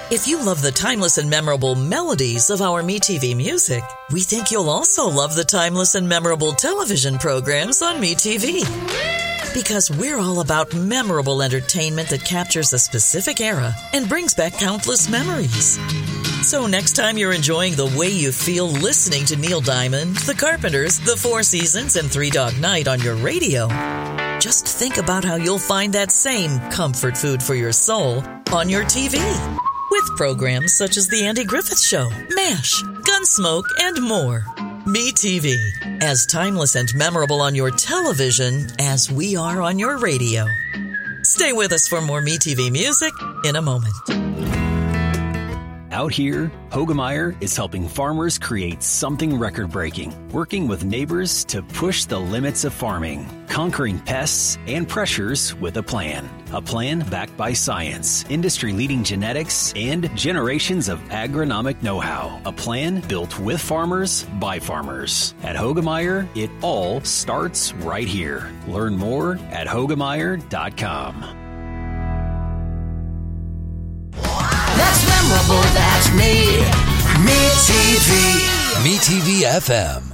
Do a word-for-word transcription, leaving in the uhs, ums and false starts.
If you love the timeless and memorable melodies of our MeTV music, we think you'll also love the timeless and memorable television programs on MeTV. Because we're all about memorable entertainment that captures a specific era and brings back countless memories. So next time you're enjoying the way you feel listening to Neil Diamond, The Carpenters, The Four Seasons, and Three Dog Night on your radio, just think about how you'll find that same comfort food for your soul on your T V. With programs such as The Andy Griffith Show, MASH, Gunsmoke, and more. MeTV, as timeless and memorable on your television as we are on your radio. Stay with us for more MeTV music in a moment. Out here, Hoegemeyer is helping farmers create something record-breaking, working with neighbors to push the limits of farming, conquering pests and pressures with a plan. A plan backed by science, industry-leading genetics, and generations of agronomic know-how. A plan built with farmers, by farmers. At Hoegemeyer, it all starts right here. Learn more at Hoegemeyer dot com. That's memorable, that's me. MeTV. MeTV F M.